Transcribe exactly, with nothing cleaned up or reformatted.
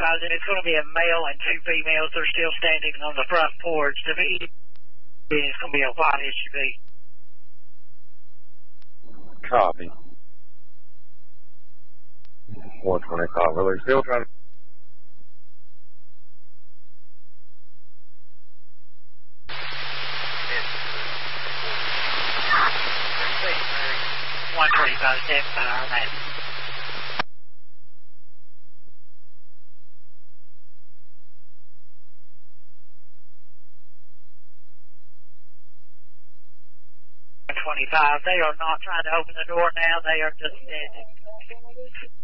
twenty-five, and it's going to be a male and two females. They're still standing on the front porch. The V is going to be a white S U V. Copy. one twenty-five. Are they still trying to... one twenty-five, stand by on that. one twenty-five, they are not trying to open the door now. They are just standing.